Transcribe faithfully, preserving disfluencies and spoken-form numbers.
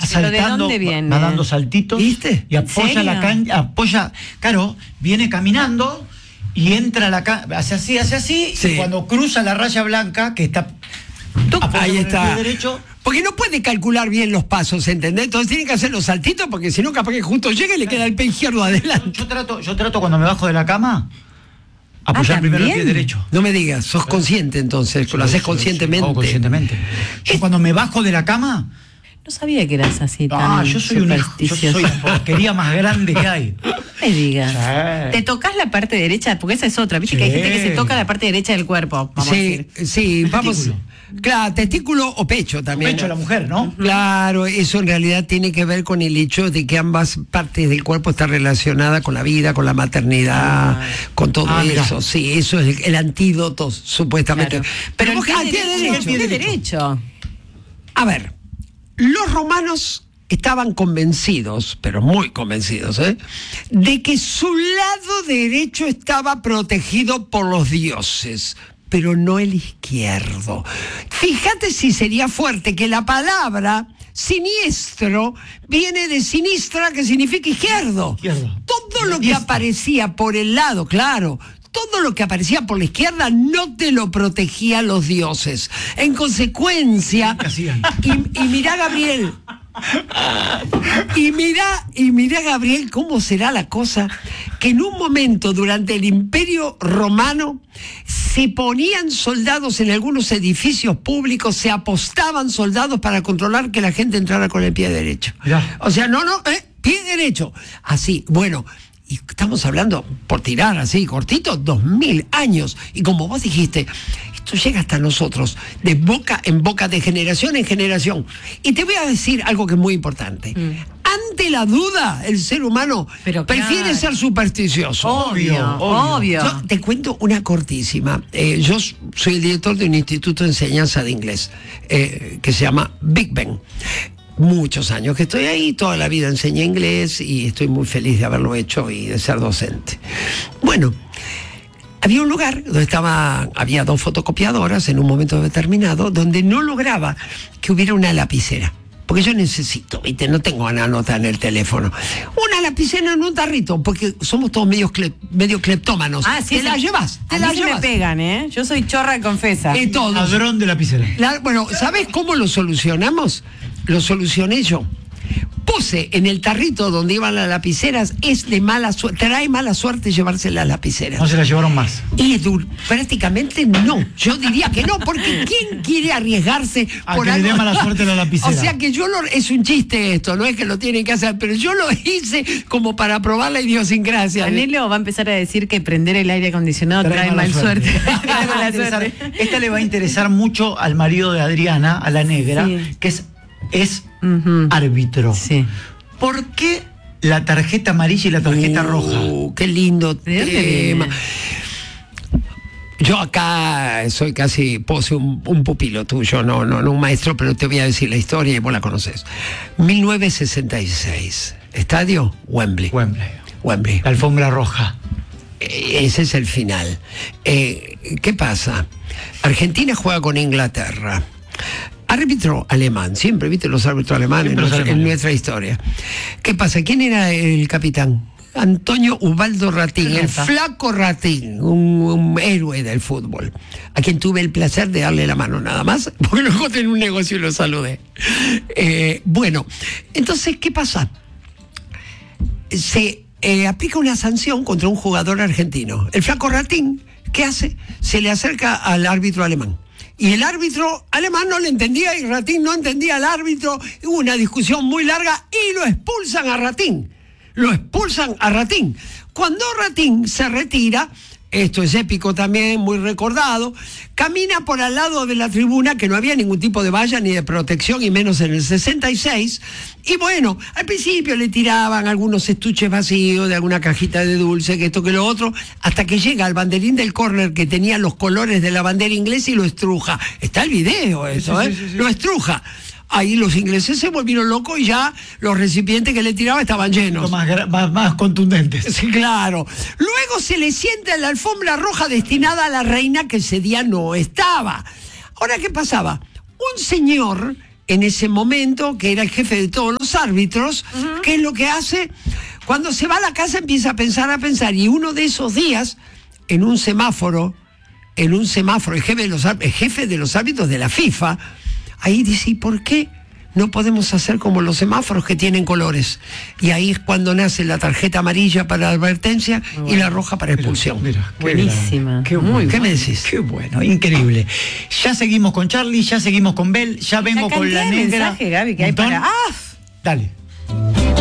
saltando, ¿Pero de dónde viene? va dando saltitos. ¿Viste? Y apoya ¿Serio? la cancha, apoya, claro, viene caminando y entra a la cancha, hace así, hace así, Sí. y cuando cruza la raya blanca, que está apoya Ahí con el está. pie derecho, Porque no puede calcular bien los pasos, ¿entendés? Entonces tiene que hacer los saltitos porque si no, capaz que justo llega y le queda el pie izquierdo adelante. yo trato, yo trato cuando me bajo de la cama, apoyar Ah, primero el ¿también? pie derecho. No me digas, sos consciente entonces, lo haces conscientemente. Hago conscientemente. Yo cuando me bajo de la cama, No sabía que eras así tan ah, yo soy una, yo soy la porquería más grande que hay. No me digas. Sí. ¿Te tocas la parte derecha? Porque esa es otra. Viste que hay Sí. gente que se toca la parte derecha del cuerpo, vamos a Sí, decir. sí, vamos. Testículo. Claro, testículo o pecho también. Pecho de la mujer, ¿no? Claro, eso en realidad tiene que ver con el hecho de que ambas partes del cuerpo están relacionadas con la vida, con la maternidad, Ah. con todo Ah, mirá. eso. Sí, eso es el, el antídoto, supuestamente. Claro. Pero el vos, pie ah, pie derecho, derecho. el pie derecho. A ver, los romanos estaban convencidos, pero muy convencidos, ¿eh?, de que su lado derecho estaba protegido por los dioses, pero no el izquierdo. Fíjate si sería fuerte que la palabra siniestro viene de sinistra, que significa izquierdo. Izquierdo. Todo lo que Diestra. aparecía por el lado, claro, todo lo que aparecía por la izquierda no te lo protegían los dioses. En consecuencia, ¿Qué hacían? y, y mirá, Gabriel, y mira, y mira, Gabriel, cómo será la cosa, que en un momento durante el Imperio Romano se ponían soldados en algunos edificios públicos, se apostaban soldados para controlar que la gente entrara con el pie derecho. Mirá. O sea, no, no, eh, pie derecho. Así, bueno. Y estamos hablando, por tirar así, cortito, dos mil años. Y como vos dijiste, esto llega hasta nosotros, de boca en boca, de generación en generación. Y te voy a decir algo que es muy importante. Mm. Ante la duda, el ser humano Pero prefiere claro. ser supersticioso. Obvio, obvio. obvio. Yo te cuento una cortísima. Eh, yo soy el director de un instituto de enseñanza de inglés eh, que se llama Big Ben. Muchos años que estoy ahí, toda la vida enseñé inglés y estoy muy feliz de haberlo hecho y de ser docente. Bueno, había un lugar donde estaba, había dos fotocopiadoras en un momento determinado donde no lograba que hubiera una lapicera. Porque yo necesito, ¿viste? No tengo una nota en el teléfono. Una lapicera en un tarrito, porque somos todos medios cle- medio cleptómanos. Ah, sí, te la sí. llevas, te A la mí se me llevas. pegan, ¿eh? Yo soy chorra confesa. Eh, todos. Ladrón de lapicera. La- bueno, ¿sabes cómo lo solucionamos? Lo solucioné yo. Puse en el tarrito donde iban las lapiceras, es de mala suerte, trae mala suerte llevarse las lapiceras. No se la llevaron más. Y du- prácticamente no, yo diría que no, porque ¿quién quiere arriesgarse A por que le algo? dé mala suerte a la lapicera. O sea que yo lo, es un chiste esto, no es que lo tienen que hacer, pero yo lo hice como para probar la idiosincrasia. Anhelo va a empezar a decir que prender el aire acondicionado trae, mal suerte. Esta, Trae le va a mala interesar- suerte. esta le va a interesar mucho al marido de Adriana, a la negra, Sí. que es, es Ujú. árbitro. Sí. ¿Por qué la tarjeta amarilla y la tarjeta roja? Uh, qué lindo ¿De dónde tema. viene? Yo acá soy casi, puedo ser un, un pupilo tuyo, no, no, no un maestro, pero te voy a decir la historia y vos la conoces. mil novecientos sesenta y seis, estadio Wembley. Wembley. Wembley. La alfombra roja. Eh, Ese es el final. Eh, ¿Qué pasa? Argentina juega con Inglaterra. Árbitro alemán, siempre viste los árbitros alemanes en Siempre los nuestra, en alemanes. nuestra historia. ¿Qué pasa? ¿Quién era el capitán? Antonio Ubaldo Ratín, el Rata. flaco Ratín, un, un héroe del fútbol, a quien tuve el placer de darle la mano nada más, porque luego tenía un negocio y lo saludé. Eh, bueno, entonces, ¿qué pasa? Se eh, aplica una sanción contra un jugador argentino. El flaco Ratín, ¿qué hace? Se le acerca al árbitro alemán. Y el árbitro alemán no le entendía y Ratín no entendía al árbitro. Hubo una discusión muy larga y lo expulsan a Ratín. Lo expulsan a Ratín. Cuando Ratín se retira, esto es épico también, muy recordado, camina por al lado de la tribuna, que no había ningún tipo de valla ni de protección, y menos en el sesenta y seis, y bueno, al principio le tiraban algunos estuches vacíos de alguna cajita de dulce, que esto, que lo otro, hasta que llega al banderín del córner que tenía los colores de la bandera inglesa y lo estruja. Está el video eso, Sí, ¿eh? sí, sí, sí. Lo estruja. Ahí los ingleses se volvieron locos y ya los recipientes que le tiraba estaban llenos. Más, gra- más, más contundentes. Sí, claro. Luego se le sienta en la alfombra roja destinada a la reina que ese día no estaba. Ahora, ¿qué pasaba? Un señor en ese momento, que era el jefe de todos los árbitros, uh-huh. ¿qué es lo que hace? Cuando se va a la casa empieza a pensar, a pensar, y uno de esos días, en un semáforo, en un semáforo, el jefe de los, el jefe de los árbitros de la FIFA, ahí dice, ¿y por qué no podemos hacer como los semáforos que tienen colores? Y ahí es cuando nace la tarjeta amarilla para advertencia bueno. y la roja para expulsión. Mira, mira, buenísima. Qué Muy bueno. ¿Qué me decís? Qué bueno, increíble. Ya seguimos con Charlie, ya seguimos con Bel, ya vengo la con la negra. Mensaje, Gaby, que hay para... ¡Ah! Dale.